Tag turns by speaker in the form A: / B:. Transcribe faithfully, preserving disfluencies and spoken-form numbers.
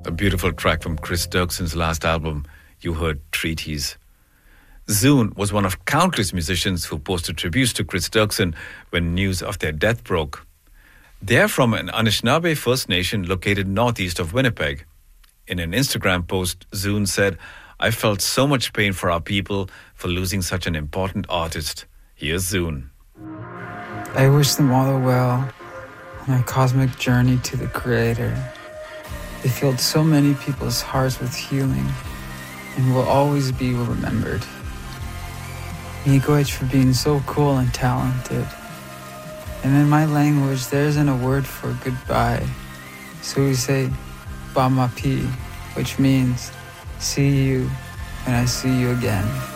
A: A beautiful track from Chris Dirkson's last album, you heard Treaties. Zune was one of countless musicians who posted tributes to Chris Dirkson when news of their death broke. They're from an Anishinaabe First Nation located northeast of Winnipeg. In an Instagram post, Zune said, "I felt so much pain for our people for losing such an important artist." Here's Zune.
B: I wish them all the well on their cosmic journey to the Creator. They filled so many people's hearts with healing and will always be remembered. Miigwech for being so cool and talented. And in my language, there isn't a word for goodbye. So we say Bamapi, which means see you when I see you again.